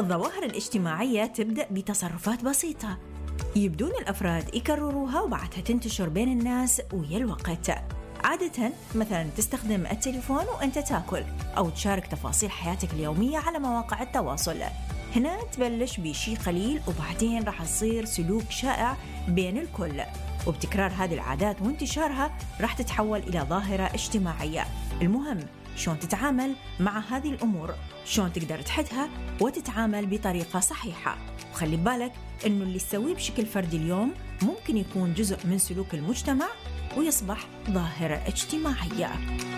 الظواهر الاجتماعية تبدأ بتصرفات بسيطة يبدون الأفراد يكرروها وبعدها تنتشر بين الناس ويا الوقت. عادة مثلا تستخدم التليفون وأنت تاكل أو تشارك تفاصيل حياتك اليومية على مواقع التواصل. هنا تبلش بشيء قليل وبعدين راح تصير سلوك شائع بين الكل، وبتكرار هذه العادات وانتشارها راح تتحول إلى ظاهرة اجتماعية. المهم شلون تتعامل مع هذه الأمور، شلون تقدر تحدها وتتعامل بطريقة صحيحة. وخلي بالك إنه اللي تسويه بشكل فردي اليوم ممكن يكون جزء من سلوك المجتمع ويصبح ظاهرة اجتماعية.